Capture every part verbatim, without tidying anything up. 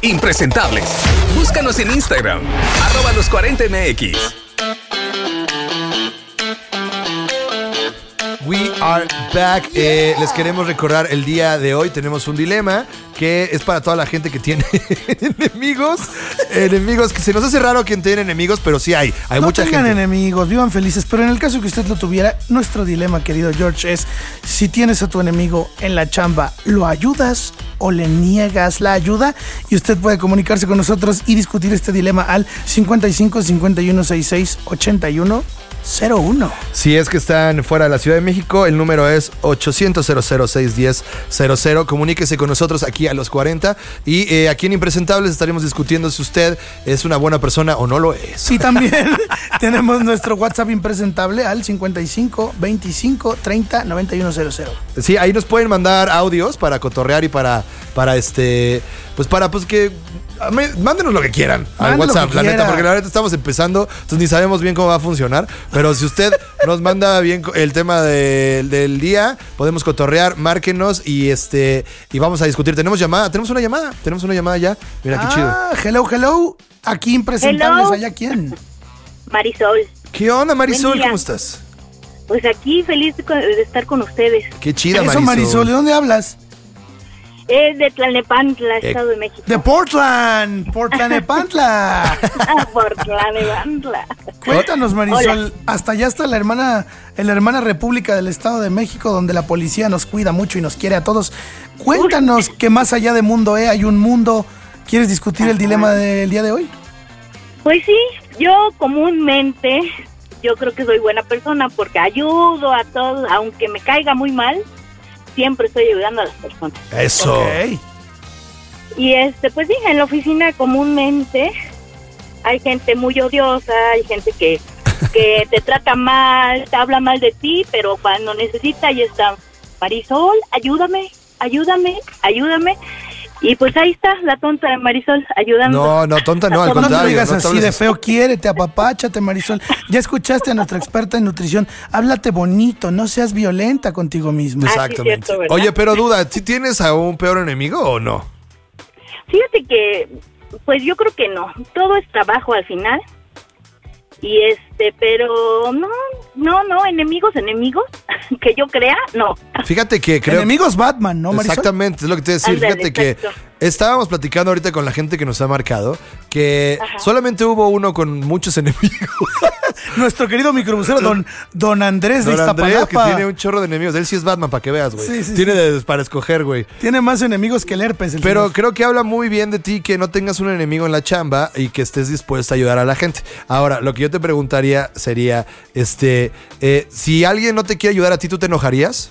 Impresentables. Búscanos en Instagram, arroba los cuarenta M X. We are back. Eh, les queremos recordar el día de hoy. Tenemos un dilema que es para toda la gente que tiene enemigos. Enemigos, que se nos hace raro quien tiene enemigos, pero sí hay. Hay no mucha tengan gente. enemigos, vivan felices. Pero en el caso que usted lo tuviera, nuestro dilema, querido George, es: si tienes a tu enemigo en la chamba, ¿lo ayudas o le niegas la ayuda? Y usted puede comunicarse con nosotros y discutir este dilema al cincuenta y cinco, cincuenta y uno, sesenta y seis, ochenta y uno cero uno. Si es que están fuera de la Ciudad de México, el número es ochocientos, cero cero seis diez, cero cero. Comuníquese con nosotros aquí a los cuarenta. Y eh, aquí en Impresentables estaremos discutiendo si usted es una buena persona o no lo es. Y también tenemos nuestro WhatsApp impresentable al cincuenta y cinco, veinticinco, treinta, noventa y uno cero cero. Sí, ahí nos pueden mandar audios para cotorrear y para, para este, pues para pues que mándenos lo que quieran al Mande WhatsApp, la quiera. neta, porque la neta estamos empezando, entonces ni sabemos bien cómo va a funcionar, pero si usted nos manda bien el tema de, del día, podemos cotorrear, márquenos y este y vamos a discutir. Tenemos llamada, tenemos una llamada, tenemos una llamada ya. Mira qué chido. Ah, hello, hello. Aquí impresentables, Hello. ¿allá quién? Marisol, ¿Qué onda, Marisol? Buen día. ¿Cómo estás? pues aquí feliz de, co- de estar con ustedes. Qué chida, Eso, Marisol. Marisol, ¿de dónde hablas? Es de Tlalnepantla, Eh, Estado de México. De Portland, Portlanepantla. Por Tlalnepantla. Cuéntanos, Marisol, Hola. hasta allá está la hermana, en la hermana República del Estado de México, donde la policía nos cuida mucho y nos quiere a todos. Cuéntanos que más allá de mundo E hay un mundo. ¿Quieres discutir el dilema del día de hoy? Pues sí, yo comúnmente, yo creo que soy buena persona porque ayudo a todos, aunque me caiga muy mal, siempre estoy ayudando a las personas. Eso. Ok. Y este, pues sí, en la oficina comúnmente hay gente muy odiosa, hay gente que, que te trata mal, te habla mal de ti, pero cuando necesita ahí está Marisol, ayúdame, ayúdame, ayúdame. Y pues ahí está la tonta de Marisol ayudando. No, no, tonta no, al No te contrario. digas no te así hables de feo, quiérete, apapáchate, Marisol. Ya escuchaste a nuestra experta en nutrición. Háblate bonito, no seas violenta contigo mismo. Ah, sí, Exactamente. cierto, ¿verdad? Oye, pero duda, ¿sí tienes a un peor enemigo o no? Fíjate que, pues yo creo que no, todo es trabajo al final. Y este, pero no, no, no, enemigos, enemigos, que yo crea, no. Fíjate que creo... Enemigos Batman, ¿no, Marisol? Exactamente, es lo que te iba a decir. Ándale, Fíjate que exacto. estábamos platicando ahorita con la gente que nos ha marcado que Ajá. solamente hubo uno con muchos enemigos. Nuestro querido microbusero, don, don Andrés de Don Andrés, que Iztapalapa. tiene un chorro de enemigos. Él sí es Batman, para que veas, güey. Sí, sí, tiene sí. de- para escoger, güey. Tiene más enemigos que el herpes. El Pero señor. creo que habla muy bien de ti que no tengas un enemigo en la chamba y que estés dispuesto a ayudar a la gente. Ahora, lo que yo te preguntaría sería, este, eh, si alguien no te quiere ayudar a ti, ¿tú te enojarías?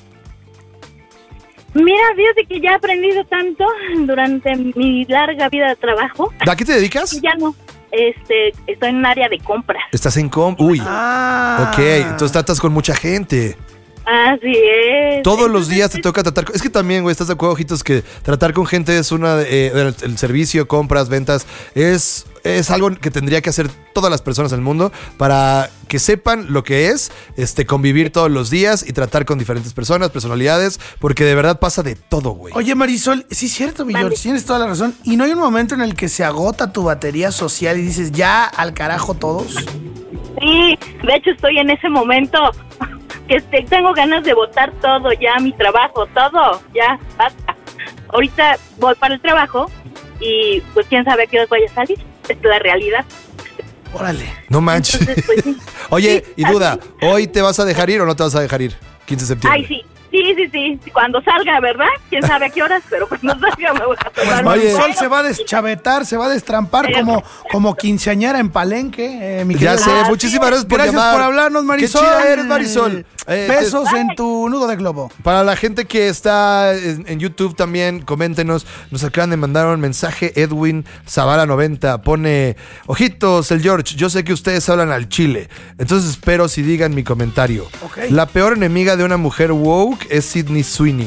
Mira, fíjate que ya he aprendido tanto durante mi larga vida de trabajo, ¿A qué te dedicas? que ya no, este, estoy en un área de compras. Estás en com... Uy, Ah. ok, entonces tratas con mucha gente. Así es. Todos los Entonces, días te pues, toca tratar con... Es que también, güey, estás de acuerdo, Ojitos, que tratar con gente es una... de- eh, el, el servicio, compras, ventas, es, es algo que tendría que hacer todas las personas del mundo para que sepan lo que es este convivir todos los días y tratar con diferentes personas, personalidades, porque de verdad pasa de todo, güey. Oye, Marisol, sí es cierto, mi Mande. George, tienes toda la razón. ¿Y no hay un momento en el que se agota tu batería social y dices, ya al carajo todos? Sí, de hecho estoy en ese momento que este, tengo ganas de botar todo, ya mi trabajo, todo, ya, basta. Ahorita voy para el trabajo y pues quién sabe a qué hora voy a salir, es la realidad. Órale. No manches. Entonces, pues, sí. Oye, Sí, y duda, así. ¿hoy te vas a dejar ir o no te vas a dejar ir? quince de septiembre. Ay, sí, sí, sí, sí, cuando salga, ¿verdad? Quién sabe a qué horas, pero cuando salga me voy a Pues tomar. Oye. Marisol se va a deschavetar, se va a destrampar Eh. como, como quinceañera en Palenque, eh, mi Ya querida sé, George. muchísimas gracias por Gracias llamar. por hablarnos, Marisol. Qué chida eres, Marisol. Eh, Besos te- en tu nudo de globo. Para la gente que está en, en YouTube también, coméntenos. Nos acaban de mandar un mensaje. Edwin Zavala noventa pone: ojitos, el George, yo sé que ustedes hablan al chile, entonces espero si digan mi comentario. Ok. La peor enemiga de una mujer woke es Sydney Sweeney.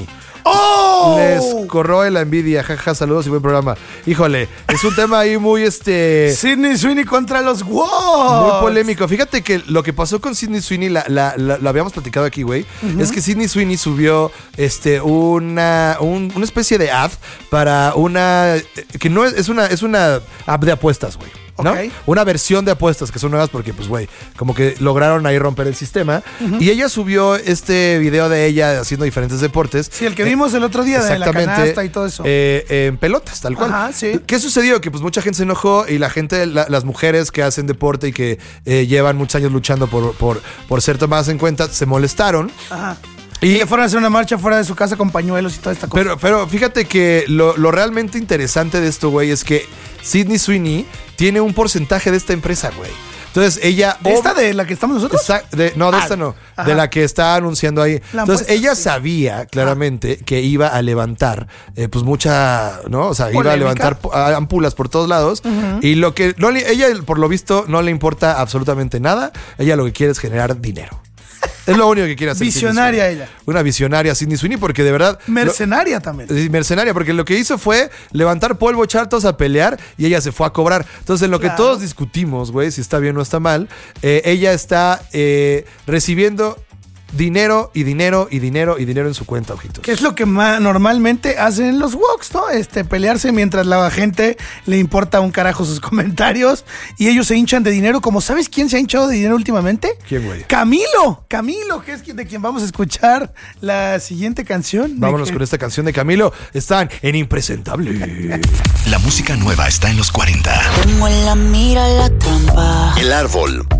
¡Oh! Les corroe la envidia. Jaja, saludos y buen programa. Híjole, es un tema ahí muy este. Sydney Sweeney contra los Woks. Muy polémico. Fíjate que lo que pasó con Sydney Sweeney, la, la, la, lo habíamos platicado aquí, güey. Uh-huh. Es que Sydney Sweeney subió este una, un, una especie de ad para una. Que no es, es una, es una app de apuestas, güey. ¿No? Okay. Una versión de apuestas que son nuevas porque, pues, güey, como que lograron ahí romper el sistema. Uh-huh. Y ella subió este video de ella haciendo diferentes deportes. Sí, el que vimos el otro día de la canasta y todo eso. Eh, en pelotas, tal cual. Ajá, sí. ¿Qué sucedió? Que, pues, mucha gente se enojó y la gente, la, las mujeres que hacen deporte y que eh, llevan muchos años luchando por, por, por ser tomadas en cuenta, se molestaron. Ajá. Y, y que fueron a hacer una marcha fuera de su casa con pañuelos y toda esta cosa. Pero, pero fíjate que lo, lo realmente interesante de esto, güey, es que Sydney Sweeney tiene un porcentaje de esta empresa, güey. Entonces ella... ¿De esta de la que estamos nosotros? De, no, de ah, esta no. Ajá. De la que está anunciando ahí. La Entonces ella sí. sabía claramente ah. que iba a levantar eh, pues mucha... ¿no? O sea, ¿Polémica? Iba a levantar ampulas por todos lados. Uh-huh. Y lo que... No le, ella, por lo visto, no le importa absolutamente nada. Ella lo que quiere es generar dinero. Es lo único que quiere hacer. Visionaria ella. Una visionaria Sydney Sweeney porque de verdad... Mercenaria lo, también. Mercenaria porque lo que hizo fue levantar polvo, echar todos a pelear y ella se fue a cobrar. Entonces en lo claro. que todos discutimos, güey, si está bien o está mal, eh, ella está eh, recibiendo... dinero y dinero y dinero y dinero en su cuenta, ojitos. Que es lo que más normalmente hacen los Woks, ¿no? Este, pelearse mientras la gente le importa un carajo sus comentarios y ellos se hinchan de dinero. Como, ¿sabes quién se ha hinchado de dinero últimamente? ¿Quién, güey? Camilo, Camilo, que es de quien vamos a escuchar la siguiente canción. Vámonos con esta canción de Camilo. Están en Impresentable. La música nueva está en los cuarenta. Tengo en la mira la trampa. El árbol